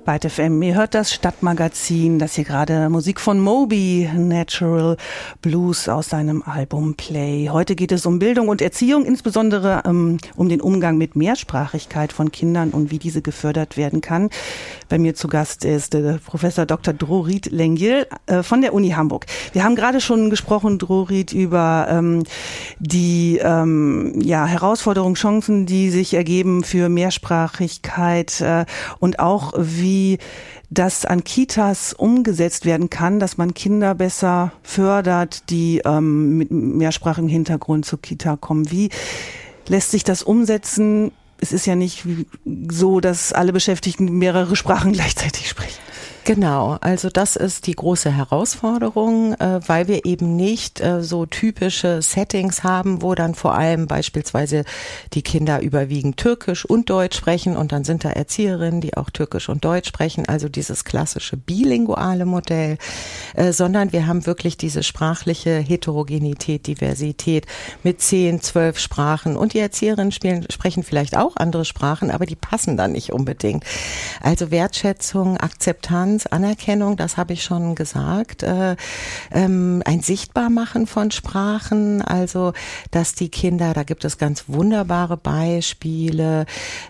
Byte FM. Ihr hört das Stadtmagazin, das hier gerade Musik von Moby, Natural Blues aus seinem Album Play. Heute geht es um Bildung und Erziehung, insbesondere um den Umgang mit Mehrsprachigkeit von Kindern und wie diese gefördert werden kann. Bei mir zu Gast ist Professor Dr. Drorit Lengil von der Uni Hamburg. Wir haben gerade schon gesprochen, Drorit, über die Herausforderungen, Chancen, die sich ergeben für Mehrsprachigkeit und auch wie das an Kitas umgesetzt werden kann, dass man Kinder besser fördert, die mit mehrsprachigem Hintergrund zur Kita kommen. Wie lässt sich das umsetzen? Es ist ja nicht so, dass alle Beschäftigten mehrere Sprachen gleichzeitig sprechen. Genau, also das ist die große Herausforderung, weil wir eben nicht so typische Settings haben, wo dann vor allem beispielsweise die Kinder überwiegend Türkisch und Deutsch sprechen und dann sind da Erzieherinnen, die auch Türkisch und Deutsch sprechen, also dieses klassische bilinguale Modell, sondern wir haben wirklich diese sprachliche Heterogenität, Diversität mit 10, 12 Sprachen und die Erzieherinnen sprechen vielleicht auch andere Sprachen, aber die passen dann nicht unbedingt. Also Wertschätzung, Akzeptanz, Anerkennung, das habe ich schon gesagt, ein Sichtbarmachen von Sprachen, also dass die Kinder, da gibt es ganz wunderbare Beispiele,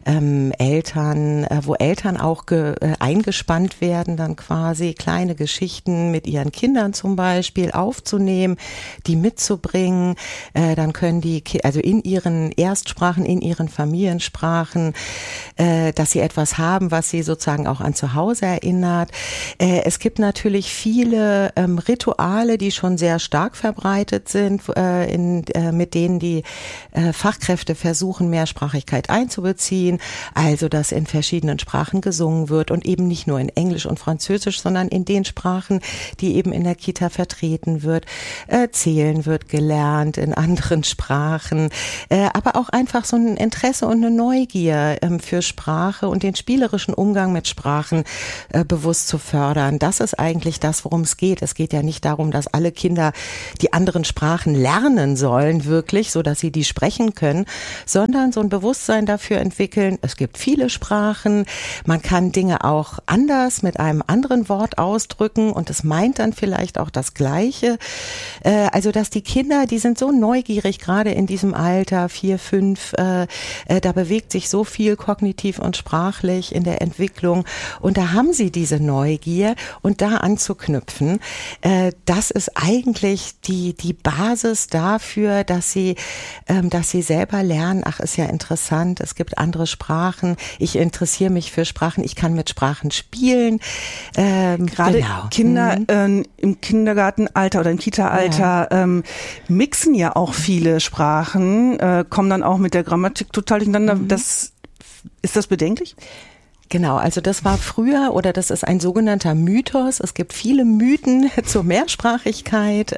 Eltern, wo Eltern auch eingespannt werden, dann quasi kleine Geschichten mit ihren Kindern zum Beispiel aufzunehmen, die mitzubringen, dann können die, also in ihren Erstsprachen, in ihren Familiensprachen, dass sie etwas haben, was sie sozusagen auch an zu Hause erinnert. Es gibt natürlich viele Rituale, die schon sehr stark verbreitet sind, mit denen die Fachkräfte versuchen, Mehrsprachigkeit einzubeziehen. Also, dass in verschiedenen Sprachen gesungen wird und eben nicht nur in Englisch und Französisch, sondern in den Sprachen, die eben in der Kita vertreten wird. Zählen wird gelernt in anderen Sprachen, aber auch einfach so ein Interesse und eine Neugier für Sprache und den spielerischen Umgang mit Sprachen bewusst zu fördern. Das ist eigentlich das, worum es geht. Es geht ja nicht darum, dass alle Kinder die anderen Sprachen lernen sollen, wirklich, so dass sie die sprechen können, sondern so ein Bewusstsein dafür entwickeln. Es gibt viele Sprachen. Man kann Dinge auch anders mit einem anderen Wort ausdrücken und es meint dann vielleicht auch das Gleiche. Also, dass die Kinder, die sind so neugierig, gerade in diesem Alter, 4, 5, da bewegt sich so viel kognitiv und sprachlich in der Entwicklung und da haben sie diese Neugier und da anzuknüpfen, das ist eigentlich die Basis dafür, dass sie selber lernen, ach, ist ja interessant, es gibt andere Sprachen, ich interessiere mich für Sprachen, ich kann mit Sprachen spielen. Gerade genau. Kinder im Kindergartenalter oder im Kita-Alter mixen ja auch viele Sprachen, kommen dann auch mit der Grammatik total durcheinander. Ist das bedenklich? Genau, also das war früher oder das ist ein sogenannter Mythos. Es gibt viele Mythen zur Mehrsprachigkeit,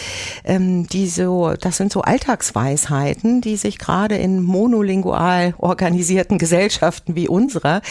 das sind so Alltagsweisheiten, die sich gerade in monolingual organisierten Gesellschaften wie unserer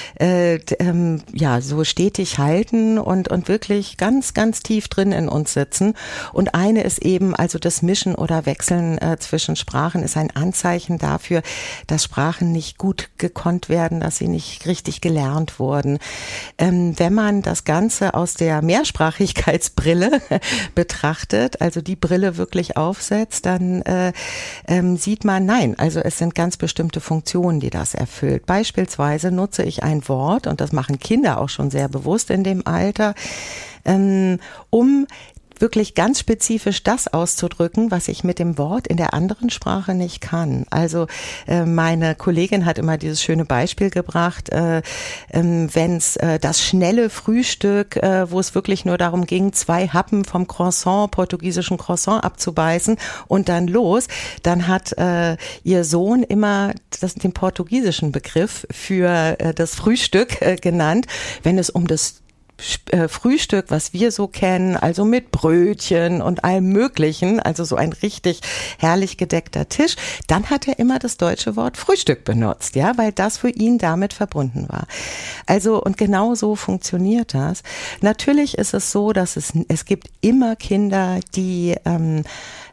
so stetig halten und wirklich ganz, ganz tief drin in uns sitzen. Und eine ist eben, also das Mischen oder Wechseln zwischen Sprachen ist ein Anzeichen dafür, dass Sprachen nicht gut gekonnt werden, dass sie nicht richtig gelernt wurden. Wenn man das Ganze aus der Mehrsprachigkeitsbrille betrachtet, also die Brille wirklich aufsetzt, dann sieht man, nein, also es sind ganz bestimmte Funktionen, die das erfüllt. Beispielsweise nutze ich ein Wort, und das machen Kinder auch schon sehr bewusst in dem Alter, um wirklich ganz spezifisch das auszudrücken, was ich mit dem Wort in der anderen Sprache nicht kann. Also meine Kollegin hat immer dieses schöne Beispiel gebracht, wenn es das schnelle Frühstück, wo es wirklich nur darum ging, 2 Happen vom Croissant, portugiesischen Croissant abzubeißen und dann los, dann hat ihr Sohn immer den portugiesischen Begriff für das Frühstück genannt, wenn es um das Frühstück, was wir so kennen, also mit Brötchen und allem Möglichen, also so ein richtig herrlich gedeckter Tisch, dann hat er immer das deutsche Wort Frühstück benutzt, ja, weil das für ihn damit verbunden war. Also, und genau so funktioniert das. Natürlich ist es so, dass es gibt immer Kinder, die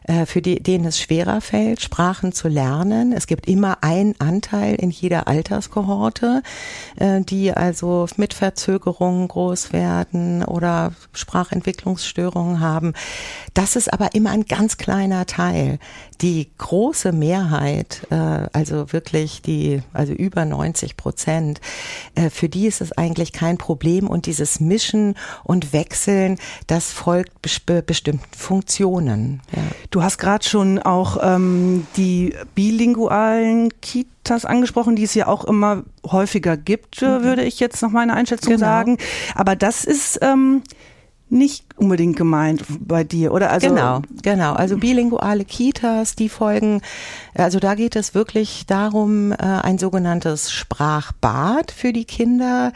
für denen es schwerer fällt, Sprachen zu lernen. Es gibt immer einen Anteil in jeder Alterskohorte, die also mit Verzögerungen groß werden oder Sprachentwicklungsstörungen haben. Das ist aber immer ein ganz kleiner Teil. Die große Mehrheit, also wirklich also über 90%, für die ist es eigentlich kein Problem, und dieses Mischen und Wechseln, das folgt bestimmten Funktionen. Ja. Du hast gerade schon auch die bilingualen Kitas angesprochen, die es ja auch immer häufiger gibt, würde ich jetzt nach meiner Einschätzung sagen. Aber das ist nicht unbedingt gemeint bei dir, oder? Also Genau. Also bilinguale Kitas, die folgen, also da geht es wirklich darum, ein sogenanntes Sprachbad für die Kinder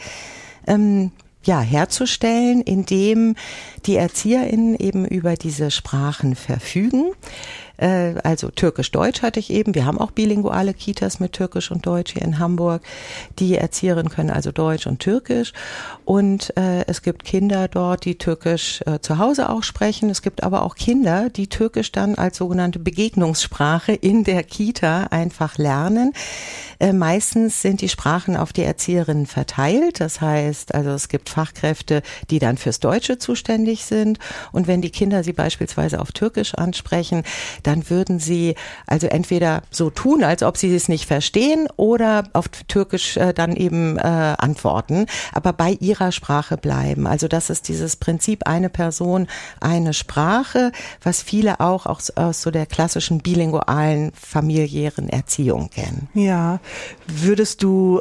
herzustellen, indem die ErzieherInnen eben über diese Sprachen verfügen. Also Türkisch-Deutsch hatte ich eben. Wir haben auch bilinguale Kitas mit Türkisch und Deutsch hier in Hamburg. Die Erzieherinnen können also Deutsch und Türkisch. Und es gibt Kinder dort, die Türkisch zu Hause auch sprechen. Es gibt aber auch Kinder, die Türkisch dann als sogenannte Begegnungssprache in der Kita einfach lernen. Meistens sind die Sprachen auf die Erzieherinnen verteilt. Das heißt, also es gibt Fachkräfte, die dann fürs Deutsche zuständig sind. Und wenn die Kinder sie beispielsweise auf Türkisch ansprechen, dann würden sie also entweder so tun, als ob sie es nicht verstehen, oder auf Türkisch dann eben antworten, aber bei ihrer Sprache bleiben. Also das ist dieses Prinzip, eine Person, eine Sprache, was viele auch aus so der klassischen bilingualen familiären Erziehung kennen. Ja, würdest du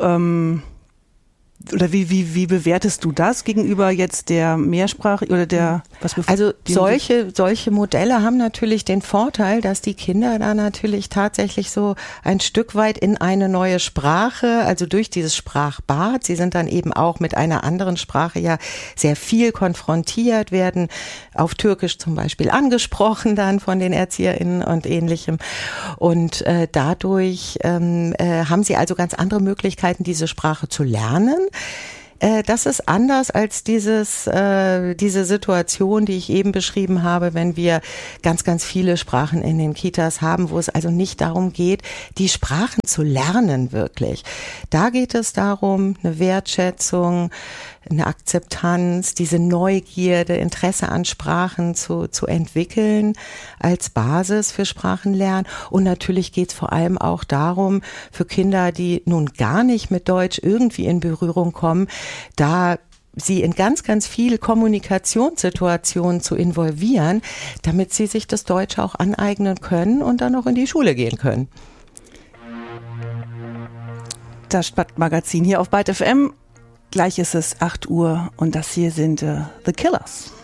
oder wie bewertest du das gegenüber jetzt der Mehrsprache oder der Also solche Modelle haben natürlich den Vorteil, dass die Kinder da natürlich tatsächlich so ein Stück weit in eine neue Sprache, also durch dieses Sprachbad, sie sind dann eben auch mit einer anderen Sprache ja sehr viel konfrontiert, werden auf Türkisch zum Beispiel angesprochen dann von den ErzieherInnen und Ähnlichem, und dadurch haben sie also ganz andere Möglichkeiten, diese Sprache zu lernen. Das ist anders als diese Situation, die ich eben beschrieben habe, wenn wir ganz, ganz viele Sprachen in den Kitas haben, wo es also nicht darum geht, die Sprachen zu lernen wirklich. Da geht es darum, eine Wertschätzung, eine Akzeptanz, diese Neugierde, Interesse an Sprachen zu entwickeln als Basis für Sprachenlernen. Und natürlich geht es vor allem auch darum, für Kinder, die nun gar nicht mit Deutsch irgendwie in Berührung kommen, da sie in ganz, ganz viele Kommunikationssituationen zu involvieren, damit sie sich das Deutsche auch aneignen können und dann auch in die Schule gehen können. Das Stadtmagazin hier auf Byte FM. Gleich ist es 8 Uhr und das hier sind The Killers.